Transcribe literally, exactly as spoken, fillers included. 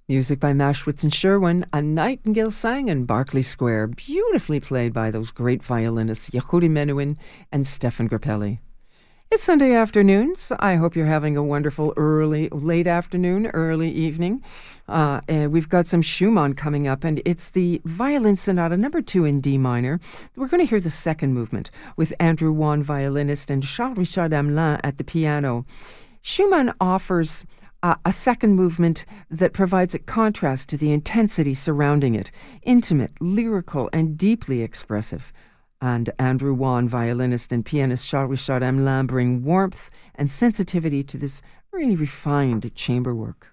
Music by Maschwitz and Sherwin, A Nightingale Sang in Berkeley Square, beautifully played by those great violinists Yehudi Menuhin and Stefan Grappelli. It's Sunday afternoons. I hope you're having a wonderful early, late afternoon, early evening. Uh, and we've got some Schumann coming up, and it's the Violin Sonata number two in D minor. We're going to hear the second movement with Andrew Wan, violinist, and Charles-Richard Hamelin at the piano. Schumann offers Uh, a second movement that provides a contrast to the intensity surrounding it, intimate, lyrical, and deeply expressive. And Andrew Wan, violinist, and pianist Charles-Richard Hamelin bring warmth and sensitivity to this really refined chamber work.